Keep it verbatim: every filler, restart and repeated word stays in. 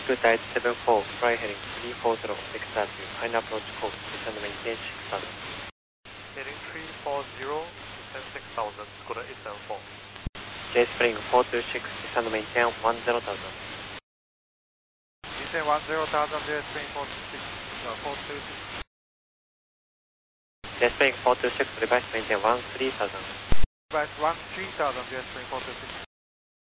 Scoot eight seven four, fly heading three four zero, six Avenue, final approach course, descend maintain six thousand. Heading three four zero, descend six thousand, Scooter eight seven four. J Spring four two six, descend maintain one zero thousand. Descend one zero thousand, J Spring four two six, uh, four two six. J Spring four two six, reverse maintain one three thousand. Reverse one three thousand, J Spring four two six.